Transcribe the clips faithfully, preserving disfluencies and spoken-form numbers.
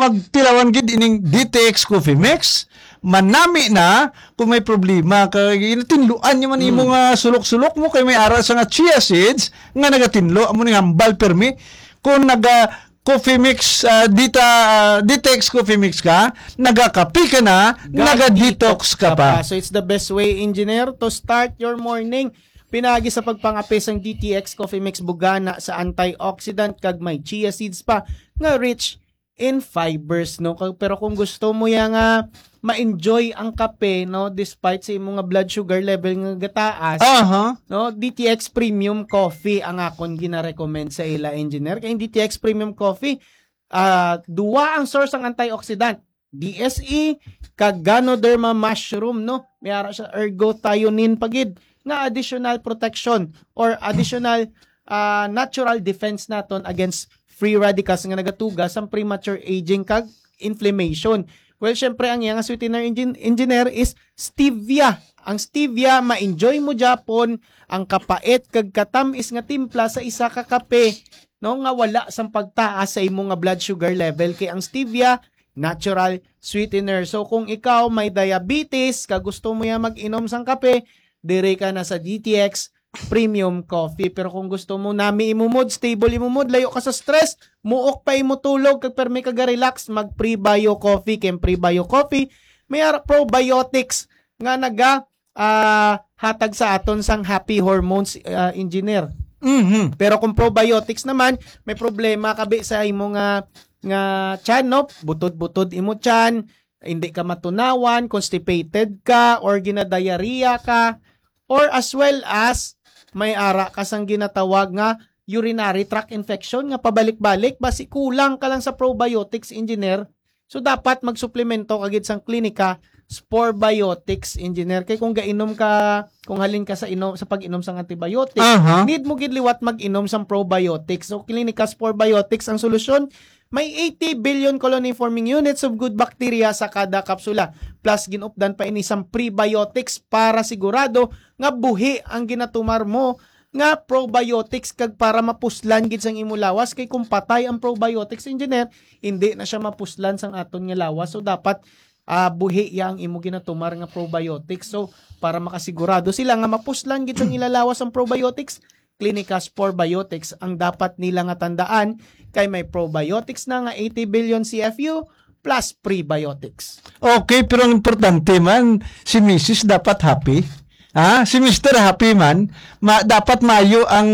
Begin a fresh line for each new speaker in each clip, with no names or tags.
magtilawan gid ining D T X Coffee Mix, manami na kung may problema kay tinluan niya man imo nga sulok-sulok mo kay may ara sa nga chia seeds nga nagatinlo amo ning hambal permi kung naga coffee mix uh, dita uh, D T X Coffee Mix ka, nagakapi ka na, naga-detox ka pa.
So it's the best way, engineer, to start your morning. Pinagi sa pagpangapis ang D T X Coffee Mix bugana sa antioxidant kag may chia seeds pa nga rich in fibers, no. Pero kung gusto mo yang nga ma-enjoy ang kape, no, despite sa imong nga blood sugar level nga gataas,
uh-huh.
no, D T X Premium Coffee ang akon gina-recommend sa ila, engineer. Kay D T X Premium Coffee, uh, duwa ang source ang antioxidant, D S E kag Ganoderma mushroom, no. May ara siya ergothioneine pagid nga additional protection or additional uh, natural defense naton against free radicals nga nagatugas ang premature aging kag inflammation. Well, syempre ang yang sweetener engine, engineer is stevia. Ang stevia ma-enjoy mo Japon ang kapait kag katamis nga timpla sa isa ka kape, no, nga wala sang pagtaas sa imong nga blood sugar level kay ang stevia natural sweetener. So kung ikaw may diabetes kag gusto mo ya mag-inom sang kape, dire ka na sa D T X Premium Coffee. Pero kung gusto mo nami imumod, stable imumod, layo ka sa stress, muok pa imo tulog, kag permi ka ga-relax, mag Prebio Coffee. Kay Prebio Coffee may probiotics nga naga uh, hatag sa aton sang happy hormones, uh, engineer.
Mm-hmm.
Pero kung probiotics naman, may problema kabi sa imo nga nga tiyan, no? Butod-butod imo tiyan, hindi ka matunawan, constipated ka, or ginadiarrhea ka, or as well as may ara kasang ginatawag nga urinary tract infection nga pabalik-balik, basi kulang ka lang sa probiotics, engineer. So dapat magsuplemento kagid sang klinika Sporebiotics, engineer. Kay kung gainom ka, kung halin ka sa inom sa pag-inom sang antibiotics,
uh-huh.
need mo gid liwat mag-inom sang probiotics. So klinika Sporebiotics ang solusyon. May eighty billion colony-forming units of good bacteria sa kada kapsula. Plus, ginupdan pa ini sang prebiotics para sigurado nga buhi ang ginatumar mo nga probiotics kag para mapuslan gid sang imo lawas. Kay kung patay ang probiotics, engineer, hindi na siya mapuslan sang aton nga lawas. So, dapat uh, buhi yang imo ginatumar nga probiotics. So, para makasigurado sila nga mapuslan gid sang ilalawas ang probiotics, Klinika Sporebiotics ang dapat nila nga tandaan kay may probiotics na nga eighty billion C F U plus prebiotics.
Okay, pero ang importante man, si Missus dapat happy. Ah, si Mister Happy man, ma, dapat mayo ang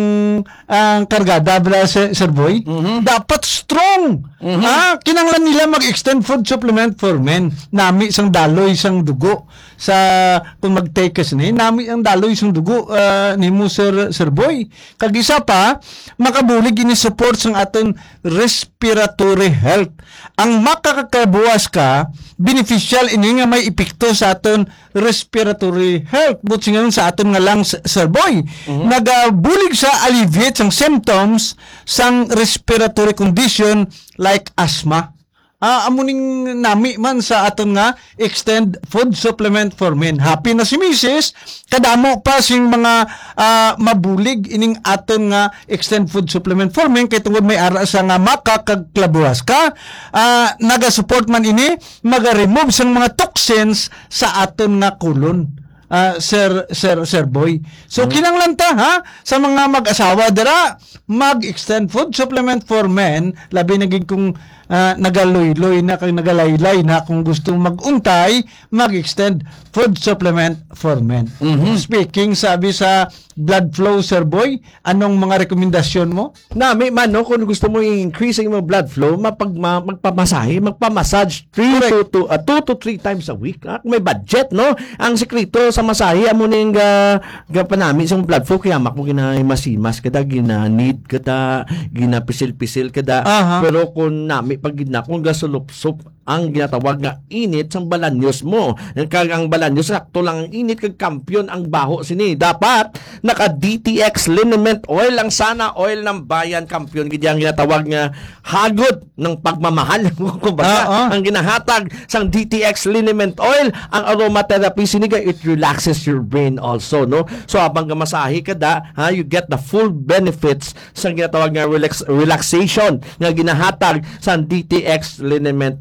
ang kargada bla Sir, Sir Boy. Mm-hmm. Dapat strong. Mm-hmm. Ah, kinanglan nila mag-extend food supplement for men. Nami isang daloy isang dugo sa kung mag-take us ni, nami ang daloy isang dugo uh, nimo Sir Sir Boy. Kag isa pa, makabulig ini support sang aton respiratory health. Ang makakakabuwas ka, beneficial ini nga may epekto sa aton respiratory health. But ngayon sa aton nga lang Sir Boy, uh-huh. nagabulig sa alleviate sang symptoms sang respiratory condition like asthma. Ah, amuning nami man sa aton nga extend food supplement for men. Happy na si Missus kadamo pa sing mga uh, mabulig ining aton nga extend food supplement for men kay tungod may ara sa nga makakagklabuhas ka. Uh, naga-support man ini maga-remove sang mga toxins sa aton nga kulon. Uh, sir sir sir boy. So hmm. kinanglan ta ha sa mga mag-asawa dira mag-extend food supplement for men, labi na gid kung uh, nagaloy-loy na kang nagalaylay na kung gustong mag-untay, mag-extend food supplement for men. Mm-hmm. Speaking sabi sa blood flow, Sir Boy, anong mga rekomendasyon mo?
Nami man no, kung gusto mo i-increase ang imo blood flow, mapag ma, magpamasahe, magpamassage three to uh, two to three times a week. Ha? Kung may budget no, ang sekreto sa masahe amo ning uh, gapanami sa blood flow kaya mak mo ginahimasimas kada gina-need kada ginapisil-pisil kada. Uh-huh. Pero kung nami pag gidna kung gasulop-sup ang ginatawag nga init sang balanyos mo. Kag ang balanyos sakto lang ang init kag kampiyon ang baho sini. Dapat naka D T X liniment oil lang sana, oil ng bayan kampiyon gid yang ginatawag nga hagod ng pagmamahal kumbaga. Uh-huh. Ang ginahatag sang D T X liniment oil, ang aromatherapy sini it relaxes your brain also no. So habang gamasahe kada, ha, you get the full benefits sang ginatawag nga relax, relaxation nga ginahatag sang D T X liniment